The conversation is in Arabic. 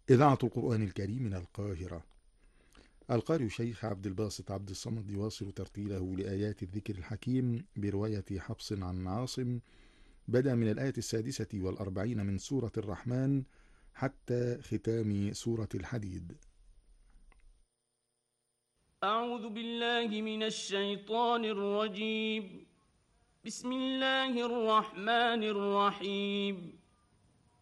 إذاعة القرآن الكريم من القاهرة. القارئ شيخ عبد الباسط عبد الصمد يواصل ترتيله لآيات الذكر الحكيم برواية حفص عن عاصم، بدأ من الآية 46 من سورة الرحمن حتى ختام سورة الحديد. أعوذ بالله من الشيطان الرجيم. بسم الله الرحمن الرحيم.